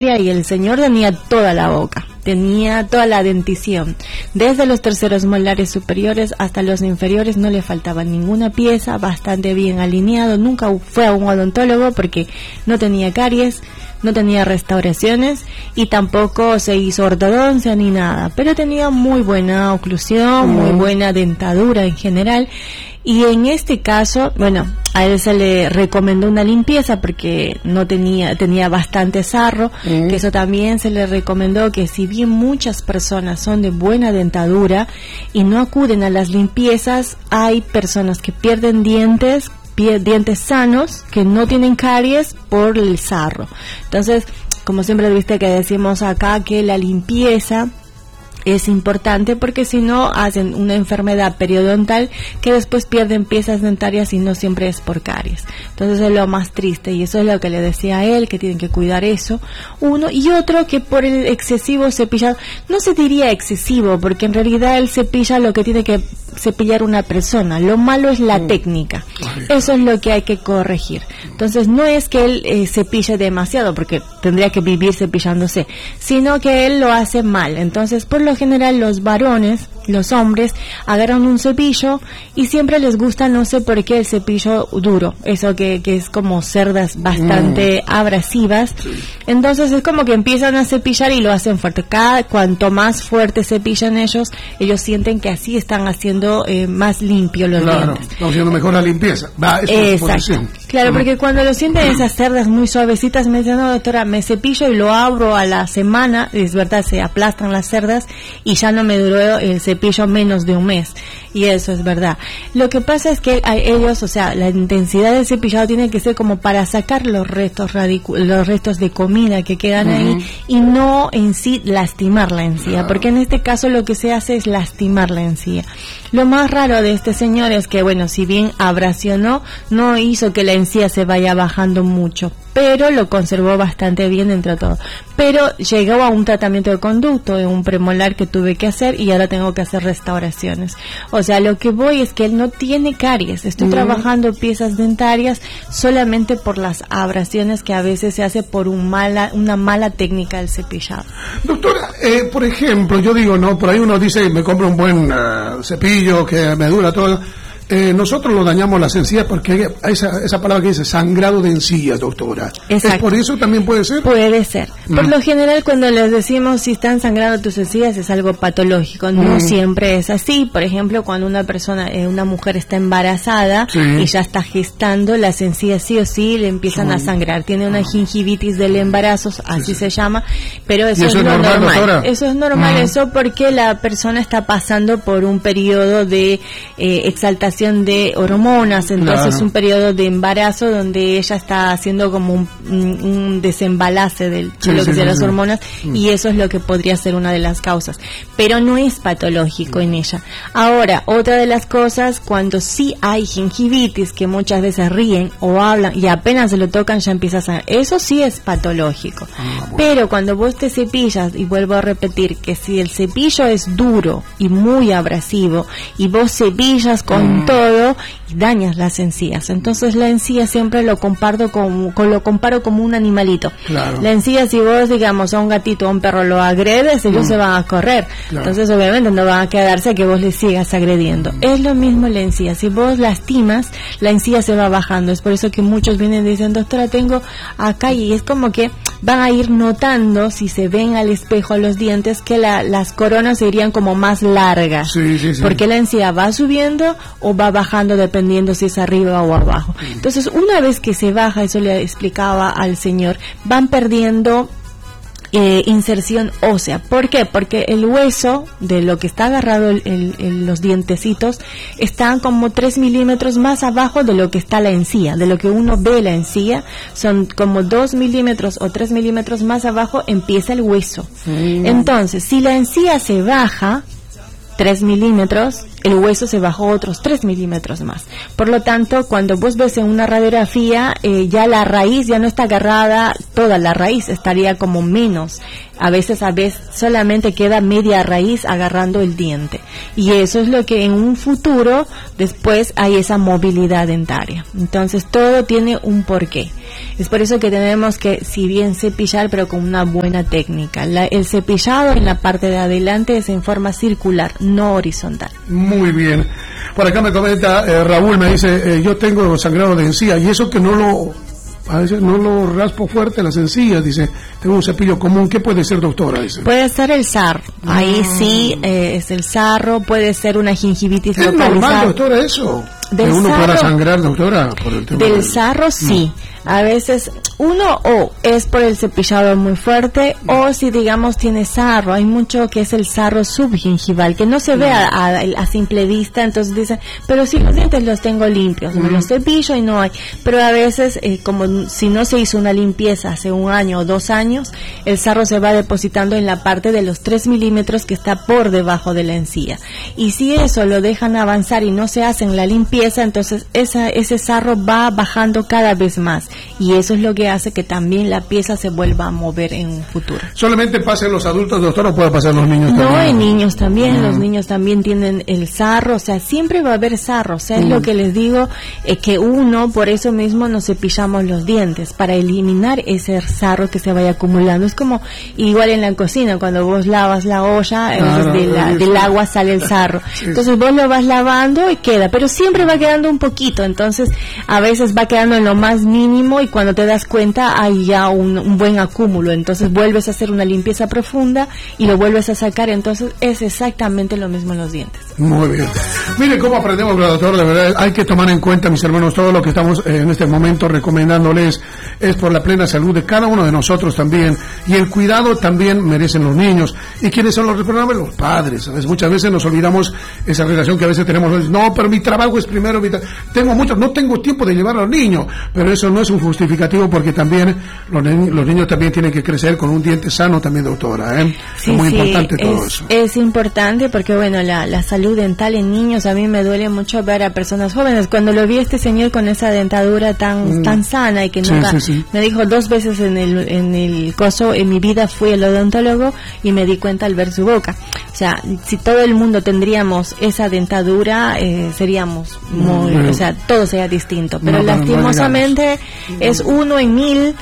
y el señor tenía toda la boca, tenía toda la dentición, desde los terceros molares superiores hasta los inferiores no le faltaba ninguna pieza, bastante bien alineado, nunca fue a un odontólogo porque no tenía caries, no tenía restauraciones y tampoco se hizo ortodoncia ni nada, pero tenía muy buena oclusión, muy buena dentadura en general. Y en este caso, bueno, a él se le recomendó una limpieza porque no tenía bastante sarro, que eso también se le recomendó, que si bien muchas personas son de buena dentadura y no acuden a las limpiezas, hay personas que pierden dientes sanos que no tienen caries por el sarro. Entonces, como siempre viste que decimos acá que la limpieza es importante porque si no hacen una enfermedad periodontal que después pierden piezas dentarias y no siempre es por caries. Entonces es lo más triste y eso es lo que le decía a él, que tienen que cuidar eso, uno, y otro que por el excesivo cepillado, no se diría excesivo porque en realidad él cepilla lo que tiene que cepillar una persona, lo malo es la técnica, eso es lo que hay que corregir. Entonces no es que él cepille demasiado porque tendría que vivir cepillándose, sino que él lo hace mal. Entonces por lo general los varones, los hombres, agarran un cepillo y siempre les gusta, no sé por qué, el cepillo duro, eso que es como cerdas bastante abrasivas. Entonces es como que empiezan a cepillar y lo hacen fuerte. Cuanto más fuerte cepillan ellos sienten que así están haciendo más limpio los dientes. Están haciendo mejor la limpieza. Exacto. Claro, porque cuando lo sienten esas cerdas muy suavecitas, me dicen, no doctora, me cepillo y lo abro a la semana, es verdad, se aplastan las cerdas y ya no me duró el cepillo menos de un mes, y eso es verdad. Lo que pasa es que a ellos, o sea, la intensidad del cepillado tiene que ser como para sacar los restos de comida que quedan ahí y no en sí lastimar la encía, porque en este caso lo que se hace es lastimar la encía. Lo más raro de este señor es que, bueno, si bien abrasionó, no hizo que la encía se vaya bajando mucho, pero lo conservó bastante bien dentro de todo. Pero llegó a un tratamiento de conducto, de un premolar que tuve que hacer y ahora tengo que hacer restauraciones. O sea, lo que voy es que él no tiene caries. Estoy trabajando piezas dentarias solamente por las abrasiones que a veces se hace por una mala técnica del cepillado. Doctora, por ejemplo, yo digo, no, por ahí uno dice, me compro un buen cepillo que me dura todo. Nosotros lo dañamos las encías porque hay esa palabra que dice sangrado de encías, doctora. Exacto. ¿Es por eso también puede ser? Puede ser. Por lo general, cuando les decimos si están sangrando tus encías es algo patológico. No siempre es así. Por ejemplo, cuando una mujer está embarazada y ya está gestando, las encías sí o sí le empiezan a sangrar. Tiene una gingivitis del embarazo, así se llama, pero eso es lo normal. Doctora? Eso es normal, eso porque la persona está pasando por un periodo de exaltación de hormonas, entonces un periodo de embarazo donde ella está haciendo como un desembalace de las hormonas y eso es lo que podría ser una de las causas, pero no es patológico en ella. Ahora, otra de las cosas, cuando sí hay gingivitis, que muchas veces ríen o hablan y apenas se lo tocan ya empieza a sangrar, eso sí es patológico. Pero cuando vos te cepillas, y vuelvo a repetir que si el cepillo es duro y muy abrasivo y vos cepillas con todo y dañas las encías, entonces la encía siempre lo comparo como un animalito. La encía, si vos, digamos, a un gatito o a un perro lo agredes, ellos se van a correr, entonces obviamente no van a quedarse a que vos les sigas agrediendo. Es lo mismo la encía, si vos lastimas, la encía se va bajando. Es por eso que muchos vienen y dicen, doctora, tengo acá, y es como que van a ir notando, si se ven al espejo los dientes, que las coronas se irían como más largas, porque la encía va subiendo o va bajando dependiendo si es arriba o abajo. Entonces, una vez que se baja, eso le explicaba al señor, van perdiendo inserción ósea. ¿Por qué? Porque el hueso de lo que está agarrado los dientecitos están como 3 milímetros más abajo de lo que está la encía, de lo que uno ve la encía, son como 2 milímetros o 3 milímetros más abajo empieza el hueso. Entonces, si la encía se baja 3 milímetros, el hueso se bajó otros 3 milímetros más. Por lo tanto, cuando vos ves en una radiografía, ya la raíz ya no está agarrada, toda la raíz estaría como menos. A veces solamente queda media raíz agarrando el diente. Y eso es lo que en un futuro, después hay esa movilidad dentaria. Entonces, todo tiene un porqué. Es por eso que tenemos que, si bien cepillar, pero con una buena técnica. El cepillado en la parte de adelante es en forma circular, no horizontal. Muy bien. Por acá me comenta Raúl, me dice, yo tengo sangrado de encía, y eso que a veces no lo raspo fuerte las encías, dice, tengo un cepillo común, ¿qué puede ser, doctora? Dice. Puede ser el sarro, ahí sí es el sarro, puede ser una gingivitis localizada. ¿Es normal, doctora, eso? ¿Que uno pueda sangrar, doctora? Por el tema del sarro, sí. A veces uno es por el cepillado muy fuerte o si digamos tiene sarro, hay mucho que es el sarro subgingival que no se ve a simple vista, entonces dicen, pero si los dientes los tengo limpios, me los cepillo y no hay, pero a veces como si no se hizo una limpieza hace 1 año o 2 años, el sarro se va depositando en la parte de los 3 milímetros que está por debajo de la encía, y si eso lo dejan avanzar y no se hacen la limpieza, entonces ese sarro va bajando cada vez más. Y eso es lo que hace que también la pieza se vuelva a mover en un futuro. ¿Solamente pasa en los adultos, doctor, o puede pasar en los niños también? No, en niños también. Los niños también tienen el sarro. O sea, siempre va a haber sarro. O sea, es lo que les digo, que por eso mismo nos cepillamos los dientes, para eliminar ese sarro que se vaya acumulando. Es como igual en la cocina, cuando vos lavas la olla, del agua sale el sarro. Entonces vos lo vas lavando y queda, pero siempre va quedando un poquito. Entonces, a veces va quedando en lo más mínimo y cuando te das cuenta hay ya un buen acúmulo, entonces vuelves a hacer una limpieza profunda y lo vuelves a sacar, entonces es exactamente lo mismo en los dientes. Muy bien. Mire cómo aprendemos, doctor, de verdad, hay que tomar en cuenta, mis hermanos, todo lo que estamos en este momento recomendándoles es por la plena salud de cada uno de nosotros también, y el cuidado también merecen los niños. ¿Y quiénes son los responsables? Los padres. ¿Sabes? Muchas veces nos olvidamos esa relación que a veces tenemos, no, pero mi trabajo es primero, no tengo tiempo de llevar a los niños, pero eso no es un justificativo, porque también los niños también tienen que crecer con un diente sano también, doctora, Sí, es muy importante todo eso. Es importante porque, bueno, la salud dental en niños, a mí me duele mucho ver a personas jóvenes. Cuando lo vi este señor con esa dentadura tan sana y que nunca, me dijo 2 veces en el coso, en mi vida fui al odontólogo y me di cuenta al ver su boca. O sea, si todo el mundo tendríamos esa dentadura, seríamos o sea, todo sería distinto. Pero lastimosamente es 1 en 1000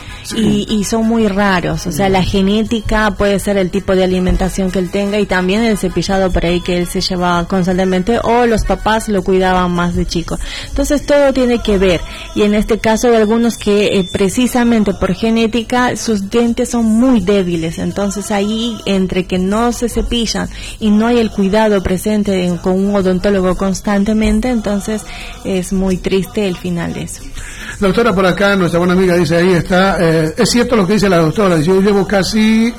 y son muy raros. O sea, la genética puede ser el tipo de alimentación que él tenga y también el cepillado por ahí que él se llevaba constantemente o los papás lo cuidaban más de chico. Entonces todo tiene que ver, y en este caso hay algunos que precisamente por genética sus dientes son muy débiles, entonces ahí entre que no se cepillan y no hay el cuidado presente con un odontólogo constantemente, entonces es muy triste el final de eso. Doctora, por acá nuestra buena amiga dice, ahí está, es cierto lo que dice la doctora, dice, yo llevo casi,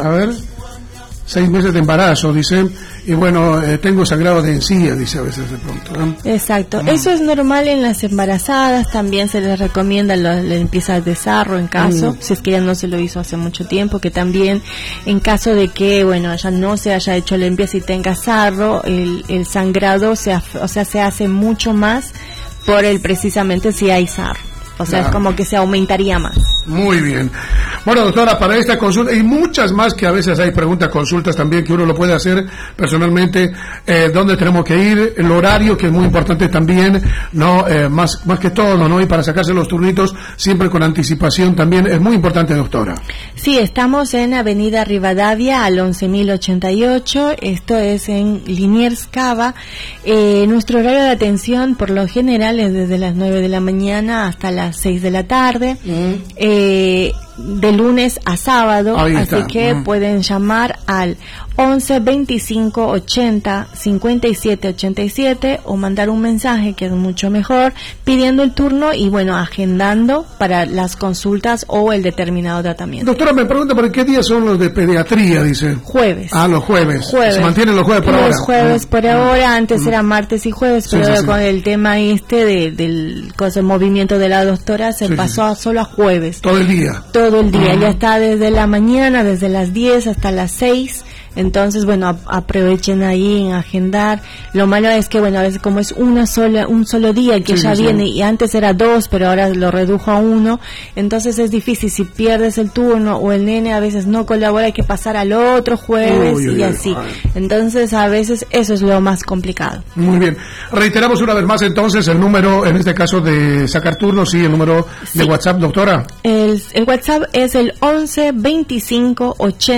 6 meses de embarazo, dice, y bueno, tengo sangrado de encía, dice a veces de pronto, ¿no? Exacto, eso es normal en las embarazadas, también se les recomienda la limpieza de sarro en caso, si es que ya no se lo hizo hace mucho tiempo, que también en caso de que, bueno, ya no se haya hecho limpieza y tenga sarro, el sangrado se hace mucho más por precisamente si hay sarro. O sea, es como que se aumentaría más. Muy bien. Bueno, doctora, para esta consulta y muchas más que a veces hay preguntas, consultas también que uno lo puede hacer personalmente, dónde tenemos que ir, el horario, que es muy importante también, no más que todo, ¿no? Y para sacarse los turnitos siempre con anticipación también es muy importante, doctora. Sí, estamos en Avenida Rivadavia al 11.088, esto es en Liniers Cava. Nuestro horario de atención por lo general es desde las 9 de la mañana hasta las 6 de la tarde, de lunes a sábado, así que pueden llamar al 11 25 80 57 87 o mandar un mensaje, que es mucho mejor, pidiendo el turno y bueno, agendando para las consultas o el determinado tratamiento. Doctora, me pregunta por qué días son los de pediatría, dice. Jueves. Los jueves. Se mantienen los jueves por ahora. Los jueves por ahora, antes era martes y jueves, pero con el tema del movimiento de la doctora se pasó solo a jueves. Todo el día. Todo el día, ya está desde la mañana, desde las 10 hasta las 6. Entonces, bueno, aprovechen ahí en agendar. Lo malo es que, bueno, a veces como es un solo día que ella viene, y antes era 2, pero ahora lo redujo a 1, entonces es difícil. Si pierdes el turno o el nene a veces no colabora, hay que pasar al otro jueves y así. Entonces, a veces eso es lo más complicado. Muy bien. Reiteramos una vez más entonces el número, en este caso de sacar turnos, el número de WhatsApp, doctora. El WhatsApp es el 11 25 80